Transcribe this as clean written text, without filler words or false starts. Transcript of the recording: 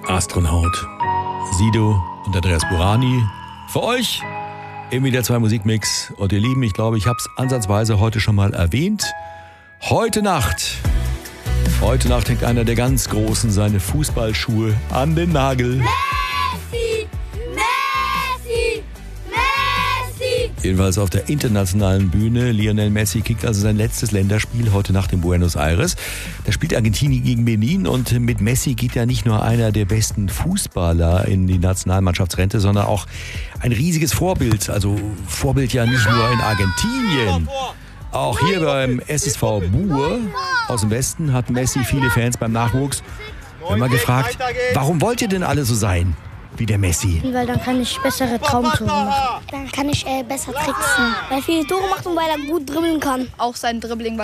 Astronaut, Sido und Andreas Burani. Für euch im WDR 2 Musikmix. Und ihr Lieben, ich glaube, ich habe es ansatzweise heute schon mal erwähnt. Heute Nacht hängt einer der ganz Großen seine Fußballschuhe an den Nagel. Messi! Messi! Messi! Jedenfalls auf der internationalen Bühne. Lionel Messi kickt also sein letztes Länderspiel heute Nacht in Buenos Aires. Da spielt Argentinien gegen Benin und mit Messi geht ja nicht nur einer der besten Fußballer in die Nationalmannschaftsrente, sondern auch ein riesiges Vorbild. Also Vorbild ja nicht nur in Argentinien. Auch hier beim SSV Buhr aus dem Westen hat Messi viele Fans beim Nachwuchs. Wir haben mal gefragt, warum wollt ihr denn alle so sein wie der Messi? Weil dann kann ich bessere Traumtore machen. Dann kann ich besser tricksen. Weil er viele Tore macht und weil er gut dribbeln kann. Auch sein Dribbling